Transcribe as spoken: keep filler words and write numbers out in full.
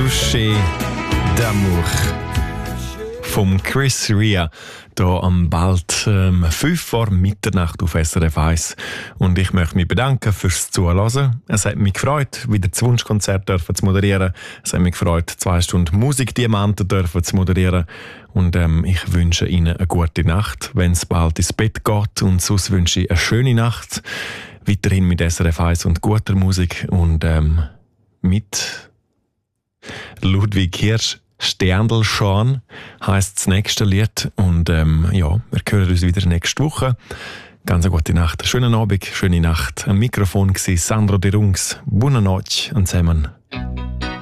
Touché d'amour vom Chris Rea hier am bald ähm, fünf vor Mitternacht auf S R F eins. Und ich möchte mich bedanken fürs Zuhören. Es hat mich gefreut, wieder das Wunschkonzert dürfen zu moderieren. Es hat mich gefreut, zwei Stunden Musikdiamanten dürfen zu moderieren. Und ähm, ich wünsche Ihnen eine gute Nacht, wenn es bald ins Bett geht. Und sonst wünsche ich eine schöne Nacht. Weiterhin mit S R F eins und guter Musik. Und ähm, mit Ludwig Hirsch. Sterndl Schorn heisst das nächste Lied. Und ähm, ja, wir hören uns wieder nächste Woche. Ganz eine gute Nacht, schönen Abend, schöne Nacht. Am Mikrofon war Sandro De Rungs. Buona notte zusammen.